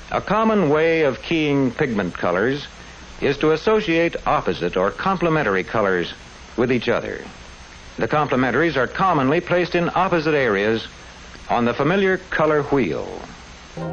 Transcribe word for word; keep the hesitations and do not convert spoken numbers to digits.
A common way of keying pigment colors is to associate opposite or complementary colors with each other. The complementaries are commonly placed in opposite areas on the familiar color wheel.